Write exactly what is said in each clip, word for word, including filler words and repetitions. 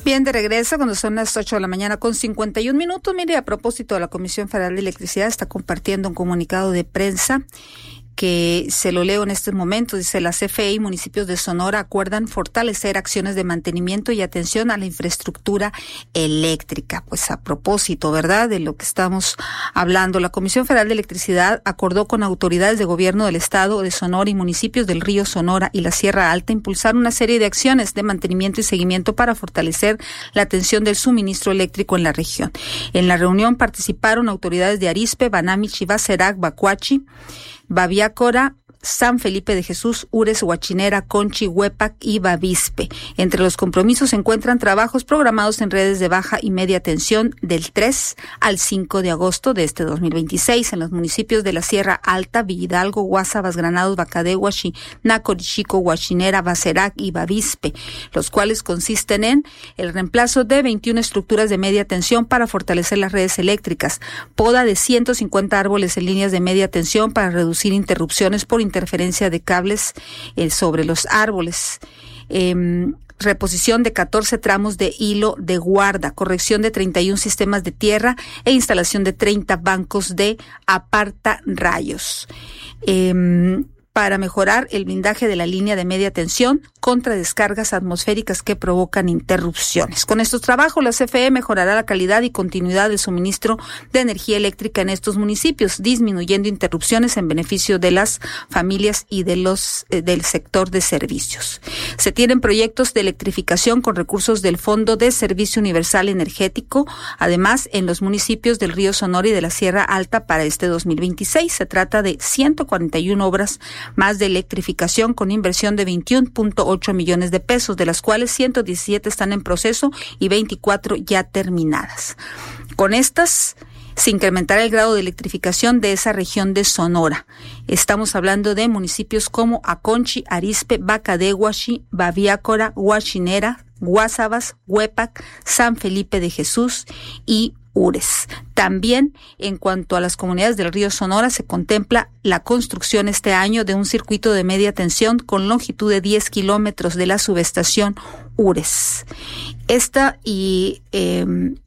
Bien, de regreso cuando son las ocho de la mañana con cincuenta y un minutos. Mire, a propósito de la Comisión Federal de Electricidad, está compartiendo un comunicado de prensa que se lo leo en estos momentos. Dice: la C F E y municipios de Sonora acuerdan fortalecer acciones de mantenimiento y atención a la infraestructura eléctrica. Pues a propósito, ¿verdad?, de lo que estamos hablando, la Comisión Federal de Electricidad acordó con autoridades de gobierno del estado de Sonora y municipios del Río Sonora y la Sierra Alta impulsar una serie de acciones de mantenimiento y seguimiento para fortalecer la atención del suministro eléctrico en la región. En la reunión participaron autoridades de Arizpe, Banamich, Baserac, Bacuachi, Baviácora, San Felipe de Jesús, Ures, Huachinera, Conchi, Huepac y Bavispe. Entre los compromisos se encuentran trabajos programados en redes de baja y media tensión del tres al cinco de agosto de este dos mil veintiséis en los municipios de la Sierra Alta, Villhidalgo, Guasabas, Granados, Bacadehuachi, Nacorichico, Huachinera, Baserac y Bavispe, los cuales consisten en el reemplazo de veintiuna estructuras de media tensión para fortalecer las redes eléctricas, poda de ciento cincuenta árboles en líneas de media tensión para reducir interrupciones por interferencia de cables eh, sobre los árboles, eh, reposición de catorce tramos de hilo de guarda, corrección de treinta y un sistemas de tierra e instalación de treinta bancos de apartarrayos. Eh, para mejorar el blindaje de la línea de media tensión contra descargas atmosféricas que provocan interrupciones. Con estos trabajos, la C F E mejorará la calidad y continuidad del suministro de energía eléctrica en estos municipios, disminuyendo interrupciones en beneficio de las familias y de los eh, del sector de servicios. Se tienen proyectos de electrificación con recursos del Fondo de Servicio Universal Energético, además en los municipios del Río Sonora y de la Sierra Alta para este dos mil veintiséis. Se trata de ciento cuarenta y una obras más de electrificación con inversión de veintiuno punto ocho millones de pesos, de las cuales ciento diecisiete están en proceso y veinticuatro ya terminadas. Con estas se incrementará el grado de electrificación de esa región de Sonora. Estamos hablando de municipios como Aconchi, Arizpe, Bacadehuachi, Baviácora, Huachinera, Guasabas, Huepac, San Felipe de Jesús y Ures. También, en cuanto a las comunidades del Río Sonora, se contempla la construcción este año de un circuito de media tensión con longitud de diez kilómetros de la subestación Ures. Esta y eh,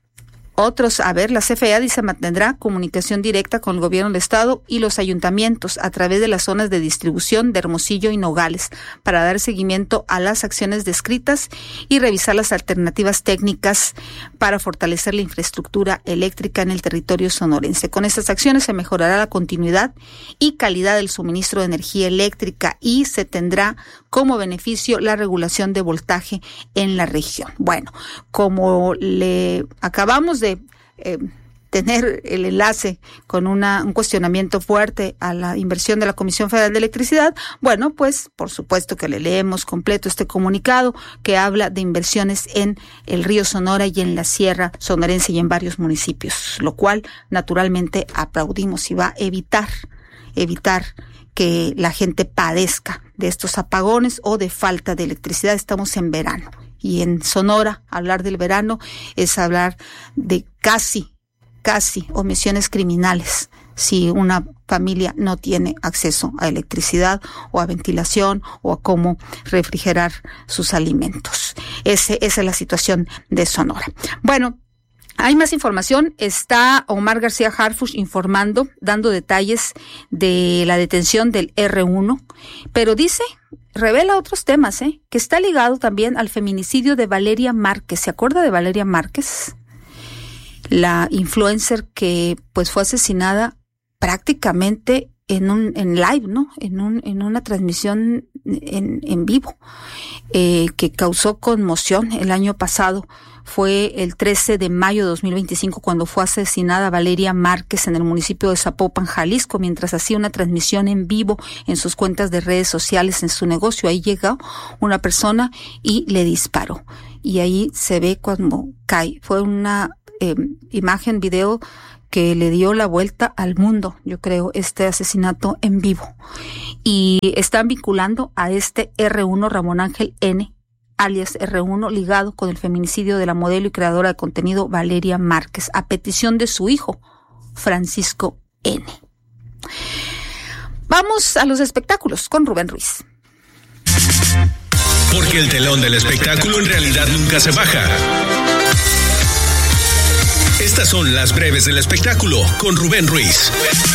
otros, a ver, la C F E dice mantendrá comunicación directa con el gobierno del estado y los ayuntamientos a través de las zonas de distribución de Hermosillo y Nogales para dar seguimiento a las acciones descritas y revisar las alternativas técnicas para fortalecer la infraestructura eléctrica en el territorio sonorense. Con estas acciones se mejorará la continuidad y calidad del suministro de energía eléctrica y se tendrá como beneficio la regulación de voltaje en la región. Bueno, como le acabamos de Eh, tener el enlace con una, un cuestionamiento fuerte a la inversión de la Comisión Federal de Electricidad, bueno, pues por supuesto que le leemos completo este comunicado que habla de inversiones en el Río Sonora y en la Sierra Sonorense y en varios municipios, lo cual naturalmente aplaudimos y va a evitar, evitar que la gente padezca de estos apagones o de falta de electricidad. Estamos en verano. Y en Sonora, hablar del verano es hablar de casi, casi omisiones criminales si una familia no tiene acceso a electricidad o a ventilación o a cómo refrigerar sus alimentos. Ese, esa es la situación de Sonora. Bueno, hay más información. Está Omar García Harfuch informando, dando detalles de la detención del erre uno, pero dice, revela otros temas, ¿eh? que está ligado también al feminicidio de Valeria Márquez. ¿Se acuerda de Valeria Márquez? La influencer que pues fue asesinada prácticamente en un en live, ¿no? En un en una transmisión en en vivo, eh, que causó conmoción el año pasado. Fue el trece de mayo de dos mil veinticinco cuando fue asesinada Valeria Márquez en el municipio de Zapopan, Jalisco, mientras hacía una transmisión en vivo en sus cuentas de redes sociales en su negocio. Ahí llegó una persona y le disparó. Y ahí se ve cuando cae. Fue una eh, imagen, video que le dio la vuelta al mundo, yo creo, este asesinato en vivo. Y están vinculando a este erre uno, Ramón Ángel N., alias erre uno, ligado con el feminicidio de la modelo y creadora de contenido Valeria Márquez, a petición de su hijo, Francisco N. Vamos a los espectáculos con Rubén Ruiz. Porque el telón del espectáculo en realidad nunca se baja. Estas son las breves del espectáculo con Rubén Ruiz.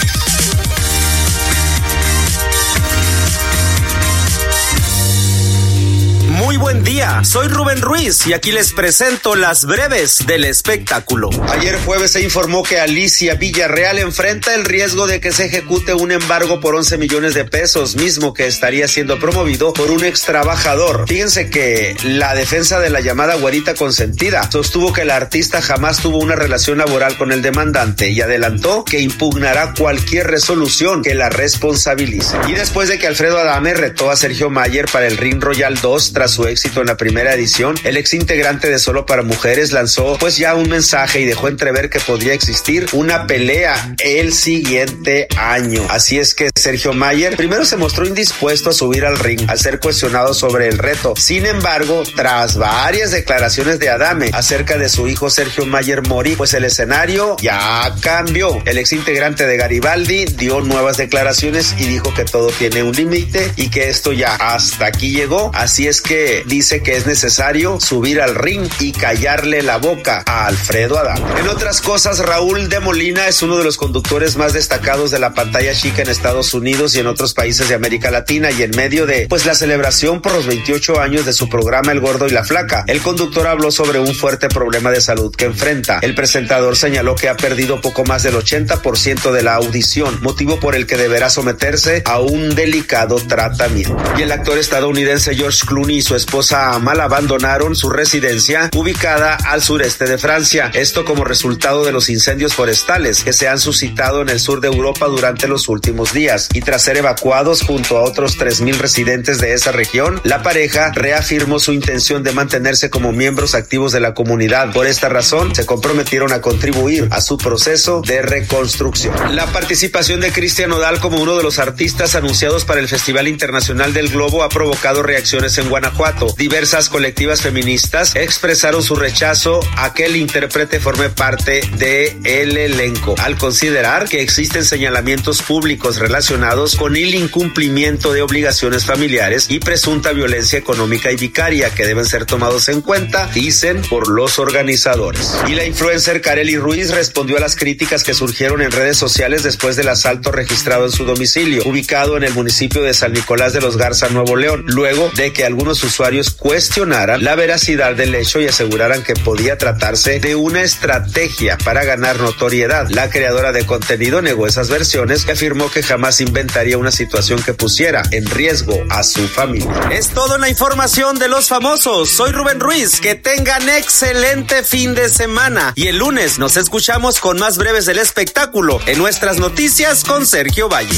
Muy buen día, soy Rubén Ruiz y aquí les presento las breves del espectáculo. Ayer jueves se informó que Alicia Villarreal enfrenta el riesgo de que se ejecute un embargo por once millones de pesos, mismo que estaría siendo promovido por un ex trabajador. Fíjense que la defensa de la llamada güerita consentida sostuvo que la artista jamás tuvo una relación laboral con el demandante y adelantó que impugnará cualquier resolución que la responsabilice. Y después de que Alfredo Adame retó a Sergio Mayer para el Ring Royal dos tras su éxito en la primera edición, el ex integrante de Solo para Mujeres lanzó pues ya un mensaje y dejó entrever que podría existir una pelea el siguiente año. Así es que Sergio Mayer primero se mostró indispuesto a subir al ring al ser cuestionado sobre el reto. Sin embargo, tras varias declaraciones de Adame acerca de su hijo Sergio Mayer Mori, pues el escenario ya cambió. El ex integrante de Garibaldi dio nuevas declaraciones y dijo que todo tiene un límite y que esto ya hasta aquí llegó. Así es que dice que es necesario subir al ring y callarle la boca a Alfredo Adame. En otras cosas, Raúl de Molina es uno de los conductores más destacados de la pantalla chica en Estados Unidos y en otros países de América Latina, y en medio de pues la celebración por los veintiocho años de su programa El Gordo y la Flaca, el conductor habló sobre un fuerte problema de salud que enfrenta. El presentador señaló que ha perdido poco más del ochenta por ciento de la audición, motivo por el que deberá someterse a un delicado tratamiento. Y el actor estadounidense George Clooney y su esposa Amal abandonaron su residencia ubicada al sureste de Francia, esto como resultado de los incendios forestales que se han suscitado en el sur de Europa durante los últimos días, y tras ser evacuados junto a otros tres mil residentes de esa región, la pareja reafirmó su intención de mantenerse como miembros activos de la comunidad. Por esta razón, se comprometieron a contribuir a su proceso de reconstrucción. La participación de Cristian Nodal como uno de los artistas anunciados para el Festival Internacional del Globo ha provocado reacciones en Guanajuato. Diversas colectivas feministas expresaron su rechazo a que el intérprete forme parte del elenco, al considerar que existen señalamientos públicos relacionados con el incumplimiento de obligaciones familiares y presunta violencia económica y vicaria que deben ser tomados en cuenta, dicen, por los organizadores. Y la influencer Kareli Ruiz respondió a las críticas que surgieron en redes sociales después del asalto registrado en su domicilio, ubicado en el municipio de San Nicolás de los Garza, Nuevo León, luego de que algunos usuarios cuestionaran la veracidad del hecho y aseguraran que podía tratarse de una estrategia para ganar notoriedad. La creadora de contenido negó esas versiones y afirmó que jamás inventaría una situación que pusiera en riesgo a su familia. Es toda la información de los famosos. Soy Rubén Ruiz. Que tengan excelente fin de semana y el lunes nos escuchamos con más breves del espectáculo en nuestras noticias con Sergio Valle.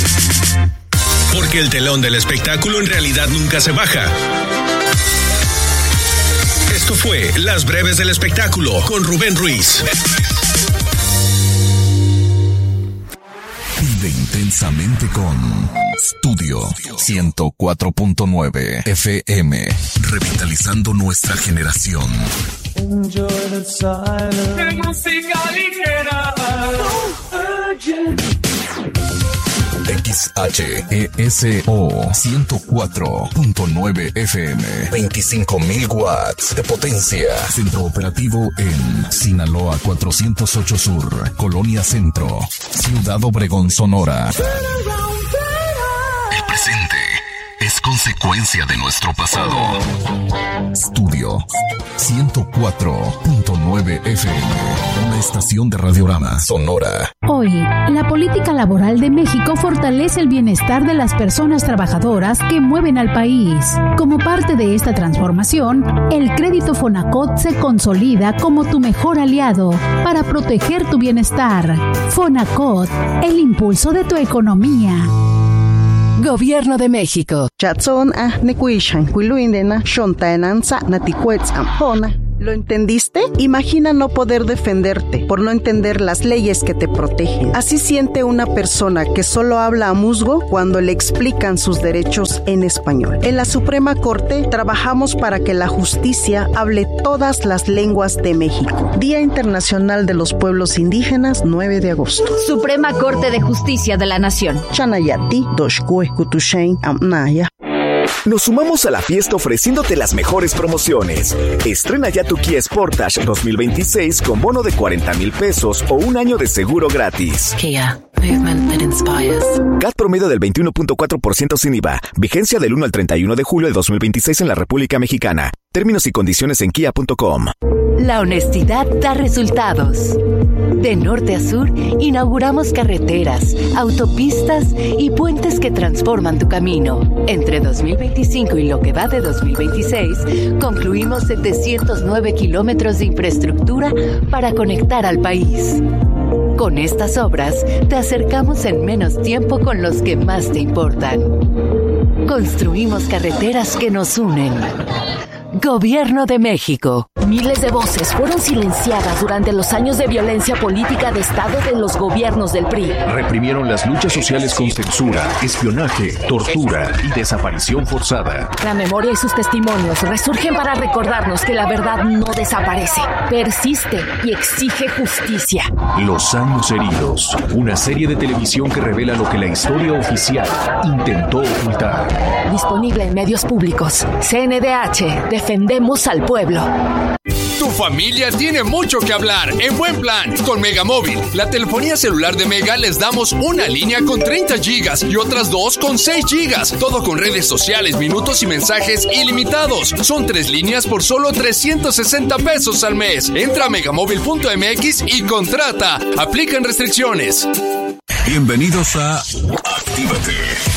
Porque el telón del espectáculo en realidad nunca se baja. Esto fue Las Breves del Espectáculo con Rubén Ruiz. Vive intensamente con Studio ciento cuatro punto nueve F M, revitalizando nuestra generación. Enjoy the silence. Música ligera. X H E S O ciento cuatro punto nueve F M, veinticinco mil watts de potencia. Centro operativo en Sinaloa cuatrocientos ocho Sur, Colonia Centro, Ciudad Obregón, Sonora. El presente es consecuencia de nuestro pasado. Studio ciento cuatro punto nueve F M, una estación de Radiorama Sonora. Hoy, la política laboral de México fortalece el bienestar de las personas trabajadoras que mueven al país. Como parte de esta transformación, el crédito Fonacot se consolida como tu mejor aliado para proteger tu bienestar. Fonacot, el impulso de tu economía. Gobierno de México. ¿Lo entendiste? Imagina no poder defenderte por no entender las leyes que te protegen. Así siente una persona que solo habla a musgo cuando le explican sus derechos en español. En la Suprema Corte trabajamos para que la justicia hable todas las lenguas de México. Día Internacional de los Pueblos Indígenas, nueve de agosto. Suprema Corte de Justicia de la Nación. Chanayati, Doshkue, Kutushain, Amnaya. Nos sumamos a la fiesta ofreciéndote las mejores promociones. Estrena ya tu Kia Sportage dos mil veintiséis con bono de cuarenta mil pesos o un año de seguro gratis. Kia, movement that inspires. C A T promedio del veintiuno punto cuatro por ciento sin I V A. Vigencia del uno al treinta y uno de julio de dos mil veintiséis en la República Mexicana. Términos y condiciones en kia punto com. La honestidad da resultados. De norte a sur, inauguramos carreteras, autopistas y puentes que transforman tu camino. Entre dos mil veinticinco y lo que va de dos mil veintiséis, concluimos setecientos nueve kilómetros de infraestructura para conectar al país. Con estas obras, te acercamos en menos tiempo con los que más te importan. Construimos carreteras que nos unen. Gobierno de México. Miles de voces fueron silenciadas durante los años de violencia política de Estado de los gobiernos del P R I. Reprimieron las luchas sociales con censura, espionaje, tortura y desaparición forzada. La memoria y sus testimonios resurgen para recordarnos que la verdad no desaparece, persiste y exige justicia. Los años heridos. Una serie de televisión que revela lo que la historia oficial intentó ocultar. Disponible en medios públicos. C N D H. Defendemos al pueblo. Tu familia tiene mucho que hablar en Buen Plan con Megamóvil. La telefonía celular de Mega les damos una línea con treinta gigas y otras dos con seis gigas. Todo con redes sociales, minutos y mensajes ilimitados. Son tres líneas por solo trescientos sesenta pesos al mes. Entra a megamóvil punto m x y contrata. Aplican restricciones. Bienvenidos a Actívate,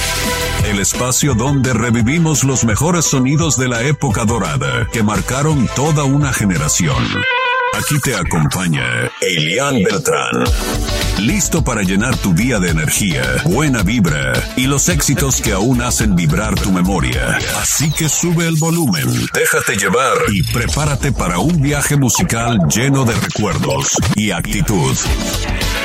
el espacio donde revivimos los mejores sonidos de la época dorada que marcaron toda una generación. Aquí te acompaña Elian Beltrán, listo para llenar tu día de energía, buena vibra y los éxitos que aún hacen vibrar tu memoria. Así que sube el volumen, déjate llevar y prepárate para un viaje musical lleno de recuerdos y actitud.